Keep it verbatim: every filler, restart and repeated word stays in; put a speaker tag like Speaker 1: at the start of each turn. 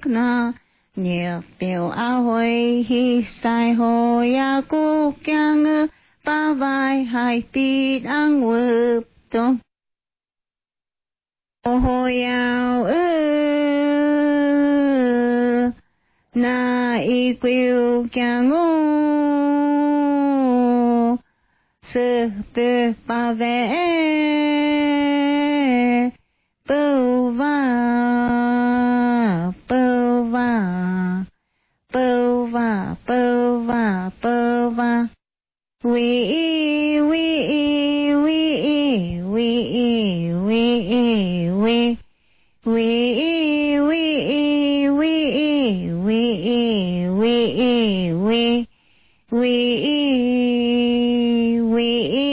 Speaker 1: na nhiệt biểu a hồi hi sai hồ ya cô kyang ư ba vai hai tít ang vượp trong hồ yao ư na y quyêu kyang ô sư tư ba vẽ bưu va bưu va bưu va bưu va bưu va we we we we we we we we we we we we